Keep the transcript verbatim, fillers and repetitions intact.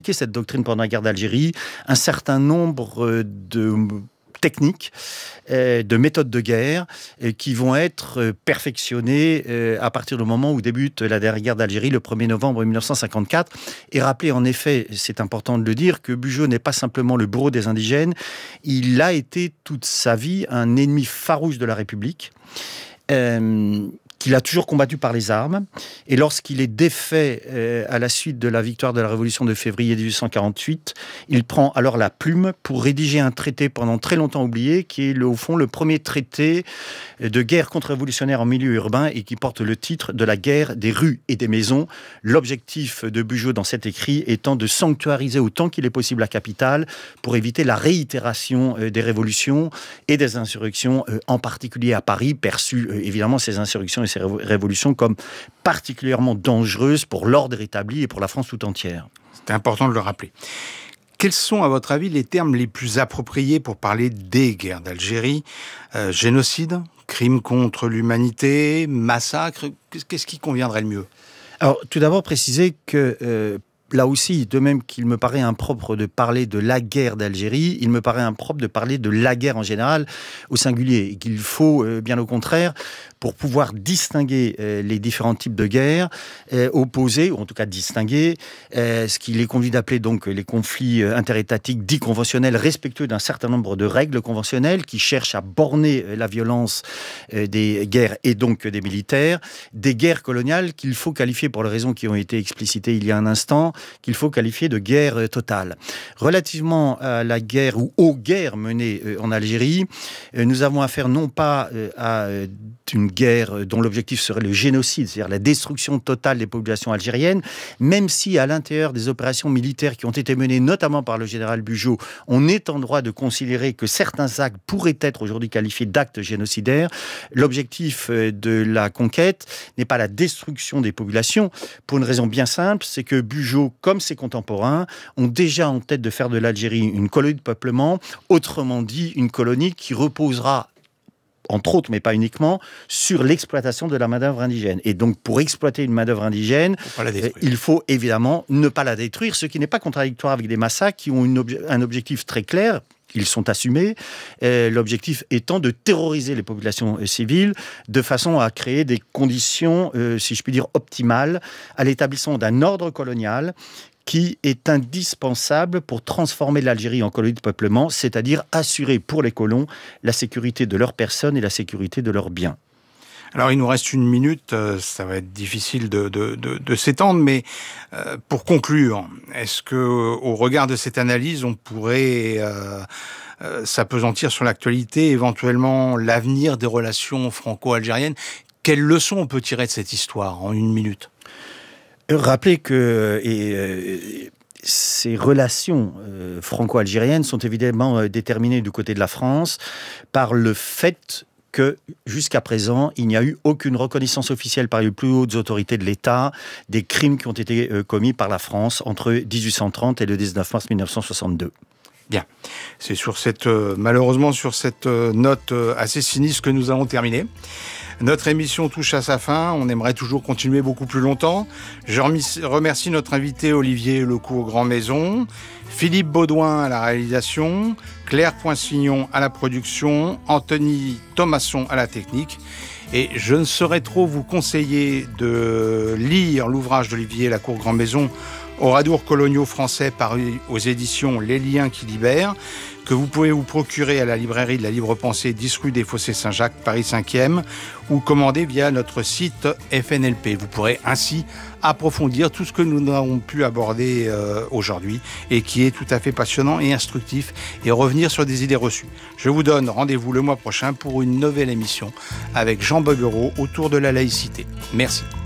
cette doctrine pendant la guerre d'Algérie, un certain nombre de techniques, de méthodes de guerre qui vont être perfectionnées à partir du moment où débute la dernière guerre d'Algérie, le premier novembre mille neuf cent cinquante-quatre. Et rappeler en effet, c'est important de le dire, que Bugeaud n'est pas simplement le bourreau des indigènes, il a été toute sa vie un ennemi farouche de la République. Euh, qu'il a toujours combattu par les armes. Et lorsqu'il est défait euh, à la suite de la victoire de la Révolution de février dix-huit cent quarante-huit, il prend alors la plume pour rédiger un traité pendant très longtemps oublié, qui est au fond le premier traité de guerre contre-révolutionnaire en milieu urbain et qui porte le titre de la guerre des rues et des maisons. L'objectif de Bugeaud dans cet écrit étant de sanctuariser autant qu'il est possible la capitale pour éviter la réitération euh, des révolutions et des insurrections, euh, en particulier à Paris, perçues euh, évidemment ces insurrections et ces révolutions comme particulièrement dangereuses pour l'ordre établi et pour la France tout entière. C'est important de le rappeler. Quels sont, à votre avis, les termes les plus appropriés pour parler des guerres d'Algérie ? euh, Génocide, crime contre l'humanité, massacre, qu'est-ce qui conviendrait le mieux ? Alors, tout d'abord, préciser que euh, là aussi, de même qu'il me paraît impropre de parler de la guerre d'Algérie, il me paraît impropre de parler de la guerre en général au singulier, et qu'il faut, euh, bien au contraire, pour pouvoir distinguer euh, les différents types de guerres, euh, opposer, ou en tout cas distinguer, euh, ce qu'il est convenu d'appeler donc les conflits euh, interétatiques dits conventionnels, respectueux d'un certain nombre de règles conventionnelles qui cherchent à borner euh, la violence euh, des guerres et donc des militaires, des guerres coloniales qu'il faut qualifier, pour les raisons qui ont été explicitées il y a un instant, qu'il faut qualifier de guerre euh, totale. Relativement à la guerre ou aux guerres menées euh, en Algérie, euh, nous avons affaire non pas euh, à euh, une guerre dont l'objectif serait le génocide, c'est-à-dire la destruction totale des populations algériennes, même si à l'intérieur des opérations militaires qui ont été menées notamment par le général Bugeaud, on est en droit de considérer que certains actes pourraient être aujourd'hui qualifiés d'actes génocidaires. L'objectif de la conquête n'est pas la destruction des populations, pour une raison bien simple, c'est que Bugeaud, comme ses contemporains, ont déjà en tête de faire de l'Algérie une colonie de peuplement, autrement dit une colonie qui reposera entre autres, mais pas uniquement, sur l'exploitation de la main-d'œuvre indigène. Et donc, pour exploiter une main-d'œuvre indigène, il faut évidemment ne pas la détruire, ce qui n'est pas contradictoire avec des massacres qui ont une obje- un objectif très clair. Ils sont assumés, euh, l'objectif étant de terroriser les populations euh, civiles de façon à créer des conditions, euh, si je puis dire, optimales à l'établissement d'un ordre colonial qui est indispensable pour transformer l'Algérie en colonie de peuplement, c'est-à-dire assurer pour les colons la sécurité de leurs personnes et la sécurité de leurs biens. Alors, il nous reste une minute, ça va être difficile de, de, de, de s'étendre, mais euh, pour conclure, est-ce que, au regard de cette analyse, on pourrait euh, euh, s'appesantir sur l'actualité, éventuellement l'avenir des relations franco-algériennes ? Quelles leçons on peut tirer de cette histoire en une minute ? Rappelez que et, euh, ces relations euh, franco-algériennes sont évidemment euh, déterminées du côté de la France par le fait que, jusqu'à présent, il n'y a eu aucune reconnaissance officielle par les plus hautes autorités de l'État des crimes qui ont été euh, commis par la France entre dix-huit cent trente et le dix-neuf mars mille neuf cent soixante-deux. Bien, c'est sur cette, euh, malheureusement sur cette euh, note euh, assez sinistre que nous allons terminer. Notre émission touche à sa fin, on aimerait toujours continuer beaucoup plus longtemps. Je remercie notre invité Olivier Lecourt-Grandmaison, Philippe Baudouin à la réalisation, Claire Poinsignon à la production, Anthony Thomasson à la technique. Et je ne saurais trop vous conseiller de lire l'ouvrage d'Olivier Lecourt-Grandmaison, Oradours coloniaux français, paru aux éditions Les Liens qui libèrent, que vous pouvez vous procurer à la librairie de la Libre Pensée, dix rue des Fossés Saint-Jacques, Paris cinquième, ou commander via notre site F N L P. Vous pourrez ainsi approfondir tout ce que nous n'avons pu aborder euh, aujourd'hui et qui est tout à fait passionnant et instructif, et revenir sur des idées reçues. Je vous donne rendez-vous le mois prochain pour une nouvelle émission avec Jean Boguereau autour de la laïcité. Merci.